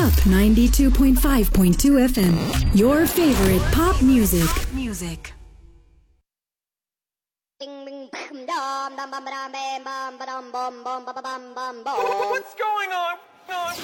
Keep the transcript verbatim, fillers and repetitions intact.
ninety-two point five point two F M. Your favorite pop music. Music. What's going on?